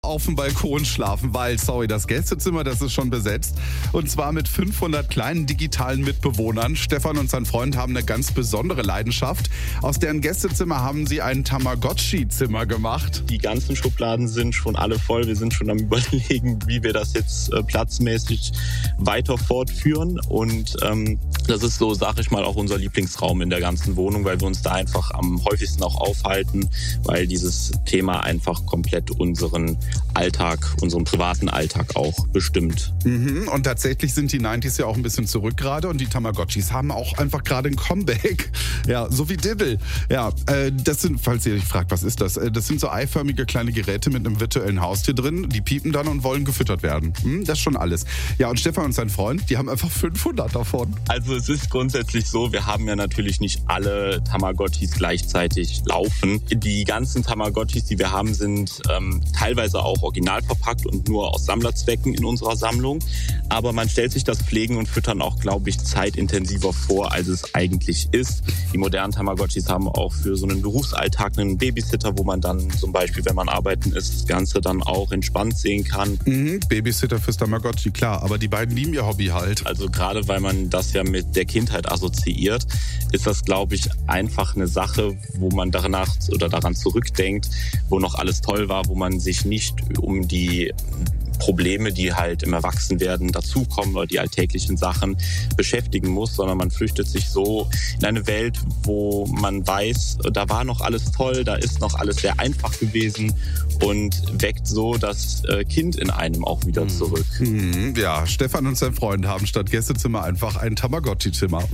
auf dem Balkon schlafen, weil, das Gästezimmer, das ist schon besetzt. Und zwar mit 500 kleinen digitalen Mitbewohnern. Stefan und sein Freund haben eine ganz besondere Leidenschaft. Aus deren Gästezimmer haben sie ein Tamagotchi-Zimmer gemacht. Die ganzen Schubladen sind schon alle voll. Wir sind schon am Überlegen, wie wir das jetzt platzmäßig weiter fortführen. Und das ist so, sag ich mal, auch unser Lieblingsraum in der ganzen Wohnung, weil wir uns da einfach am häufigsten auch aufhalten, weil dieses Thema einfach komplett unseren Alltag, unseren privaten Alltag auch bestimmt. Und tatsächlich sind die 90s ja auch ein bisschen zurück gerade und die Tamagotchis haben auch einfach gerade ein Comeback. Ja, so wie Dibble. Ja, das sind, falls ihr euch fragt, was ist das? Das sind so eiförmige kleine Geräte mit einem virtuellen Haustier drin. Die piepen dann und wollen gefüttert werden. Das ist schon alles. Ja, und Stefan und sein Freund, die haben einfach 500 davon. Also es ist grundsätzlich so, wir haben ja natürlich nicht alle Tamagotchis gleichzeitig laufen. Die ganzen Tamagotchis, die wir haben, sind teilweise auch original verpackt und nur aus Sammlerzwecken in unserer Sammlung. Aber man stellt sich das Pflegen und Füttern auch, glaube ich, zeitintensiver vor, als es eigentlich ist. Die modernen Tamagotchis haben auch für so einen Berufsalltag einen Babysitter, wo man dann zum Beispiel, wenn man arbeiten ist, das Ganze dann auch entspannt sehen kann. Babysitter fürs Tamagotchi, klar. Aber die beiden lieben ihr Hobby halt. Also gerade weil man das ja mit der Kindheit assoziiert, ist das, glaube ich, einfach eine Sache, wo man danach oder daran zurückdenkt, wo noch alles toll war, wo man sich nicht um die Probleme, die halt im Erwachsenwerden dazukommen oder die alltäglichen Sachen beschäftigen muss, sondern man flüchtet sich so in eine Welt, wo man weiß, da war noch alles toll, da ist noch alles sehr einfach gewesen und weckt so das Kind in einem auch wieder zurück. Ja, Stefan und sein Freund haben statt Gästezimmer einfach ein Tamagotchi-Zimmer.